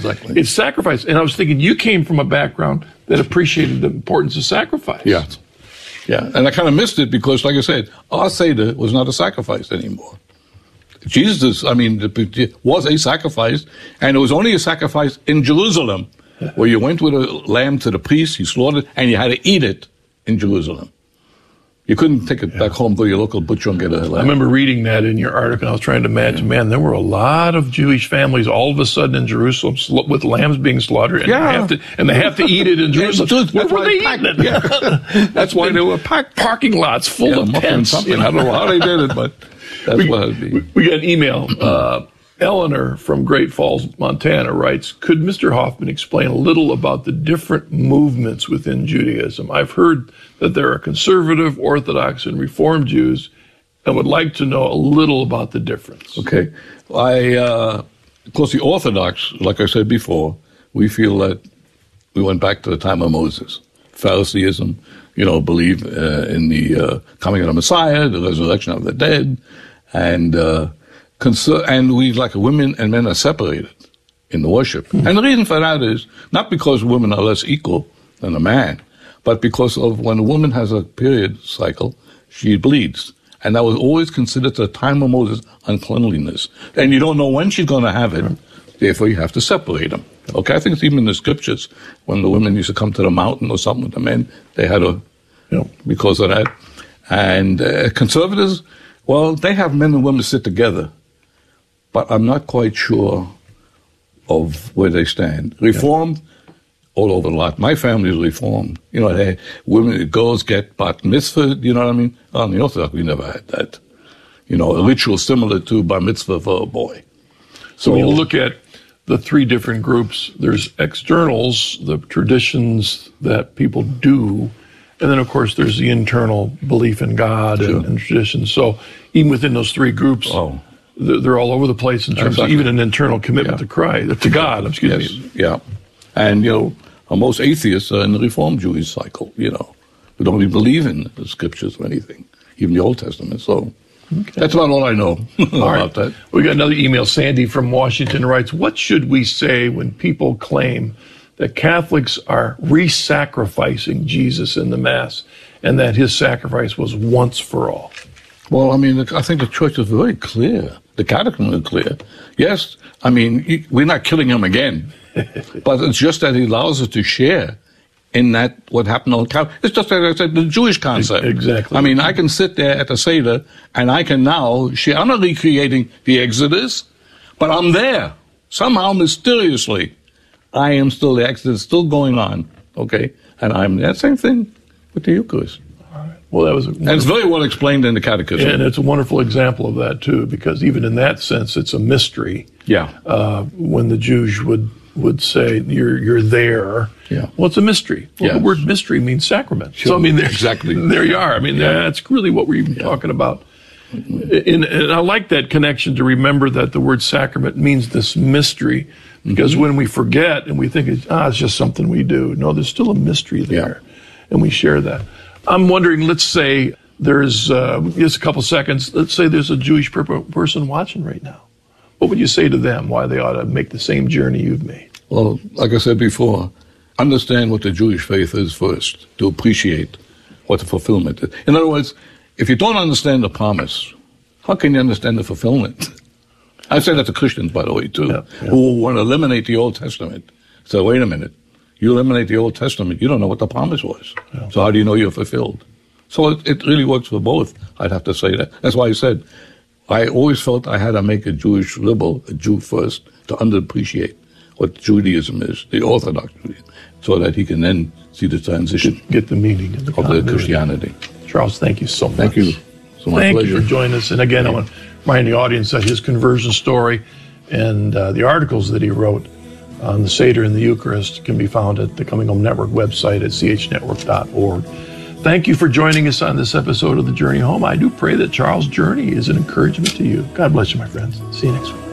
Exactly. It's sacrifice. And I was thinking you came from a background that appreciated the importance of sacrifice. Yeah. Yeah. And I kind of missed it because, like I said, our Seder was not a sacrifice anymore. Jesus, was a sacrifice, and it was only a sacrifice in Jerusalem, where you went with a lamb to the priest, he slaughtered, and you had to eat it in Jerusalem. You couldn't take it back home to your local butcher and get a lamb. I remember reading that in your article. I was trying to imagine, man, there were a lot of Jewish families all of a sudden in Jerusalem with lambs being slaughtered, and they have to eat it in Jerusalem. Where were they eating it? Yeah. That's why they were packed. Parking lots full of tents. I don't know how they did it, but that's what it'd be. We got an email. Eleanor from Great Falls, Montana writes, could Mr. Hoffman explain a little about the different movements within Judaism? I've heard that there are conservative, Orthodox, and Reform Jews, and would like to know a little about the difference. Okay. Of course, the Orthodox, like I said before, we feel that we went back to the time of Moses. Phariseeism, believe in the coming of the Messiah, the resurrection of the dead, and we, like women and men, are separated in the worship. Mm-hmm. And the reason for that is not because women are less equal than a man, but because of when a woman has a period cycle, she bleeds. And that was always considered the time of Moses uncleanliness. And you don't know when she's going to have it, therefore you have to separate them. Okay, I think it's even in the scriptures, when the women used to come to the mountain or something with the men, they had to, because of that. And conservatives, well, they have men and women sit together. But I'm not quite sure of where they stand. Reformed, all over the lot. My family is Reformed. Girls get bat mitzvah, you know what I mean? On the Orthodox, we never had that. A ritual similar to bar mitzvah for a boy. So when you look at the three different groups, there's externals, the traditions that people do, and then, of course, there's the internal belief in God and traditions. So even within those three groups, they're all over the place in terms of even an internal commitment to God, excuse me. Yeah. And, most atheists are in the Reformed Jewish cycle, who don't even believe in the scriptures or anything, even the Old Testament. So that's about all I know about that. We got another email. Sandy from Washington writes, what should we say when people claim that Catholics are re-sacrificing Jesus in the Mass and that his sacrifice was once for all? Well, I think the church is very clear. The catechism is clear. Yes, we're not killing him again, but it's just that he allows us to share in that what happened on Calvary. It's just like I said, the Jewish concept. Exactly. I can sit there at the Seder and I can now share. I'm not recreating the Exodus, but I'm there. Somehow, mysteriously, I am still the Exodus, still going on, okay? And I'm there. Same thing with the Eucharist. Well, and it's very well explained in the Catechism. And it's a wonderful example of that, too, because even in that sense, it's a mystery. Yeah. When the Jews would say, you're there. Yeah. Well, it's a mystery. Well, the word mystery means sacrament. Sure. So, exactly. There you are. That's really what we're talking about. And I like that connection to remember that the word sacrament means this mystery, because when we forget and we think it's just something we do, no, there's still a mystery there, and we share that. I'm wondering, let's say there's just a couple seconds, let's say there's a Jewish person watching right now. What would you say to them why they ought to make the same journey you've made? Well, like I said before, understand what the Jewish faith is first, to appreciate what the fulfillment is. In other words, if you don't understand the promise, how can you understand the fulfillment? I say that to Christians, by the way, too, who want to eliminate the Old Testament. So wait a minute. You eliminate the Old Testament, you don't know what the promise was. Yeah. So how do you know you're fulfilled? So it really works for both, I'd have to say that. That's why I said, I always felt I had to make a Jewish liberal, a Jew first, to underappreciate what Judaism is, the Orthodox Judaism, so that he can then see the transition. Get the meaning of the Christianity. Charles, thank you so much. Thank you. So much thank pleasure. you for joining us. And again, I want to remind the audience that his conversion story and the articles that he wrote on the Seder and the Eucharist can be found at the Coming Home Network website at chnetwork.org. Thank you for joining us on this episode of The Journey Home. I do pray that Charles' journey is an encouragement to you. God bless you, my friends. See you next week.